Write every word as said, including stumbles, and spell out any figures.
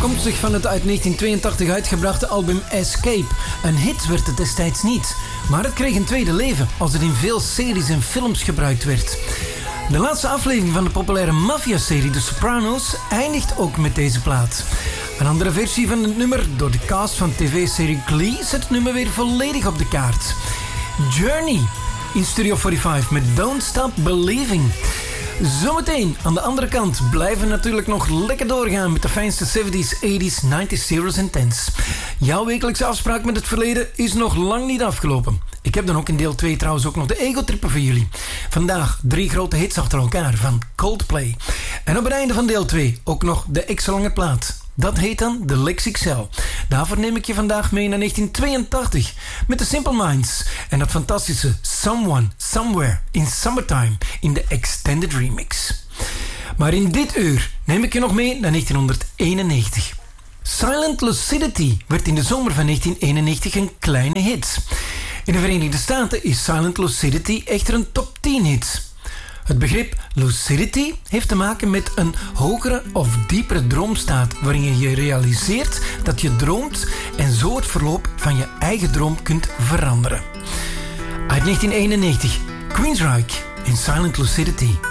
Afkomstig van het uit negentien tweeëntachtig uitgebrachte album Escape. Een hit werd het destijds niet, maar het kreeg een tweede leven als het in veel series en films gebruikt werd. De laatste aflevering van de populaire maffia-serie The Sopranos eindigt ook met deze plaat. Een andere versie van het nummer door de cast van tv-serie Glee zet het nummer weer volledig op de kaart. Journey in Studio vijfenveertig met Don't Stop Believing. Zometeen aan de andere kant blijven we natuurlijk nog lekker doorgaan met de fijnste zeventies, tachtiger, negentig, zeros en tens. Jouw wekelijkse afspraak met het verleden is nog lang niet afgelopen. Ik heb dan ook in deel twee trouwens ook nog de ego-trippen voor jullie. Vandaag drie grote hits achter elkaar van Coldplay. En op het einde van deel twee ook nog de extra lange plaat. Dat heet dan de Lex X L. Daarvoor neem ik je vandaag mee naar negentien tweeëntachtig met de Simple Minds en dat fantastische Someone, Somewhere in Summertime in de Extended Remix. Maar in dit uur neem ik je nog mee naar negentien eenennegentig. Silent Lucidity werd in de zomer van negentien eenennegentig een kleine hit. In de Verenigde Staten is Silent Lucidity echter een top tien hit. Het begrip lucidity heeft te maken met een hogere of diepere droomstaat waarin je je realiseert dat je droomt en zo het verloop van je eigen droom kunt veranderen. Uit negentien eenennegentig, Queensryche in Silent Lucidity.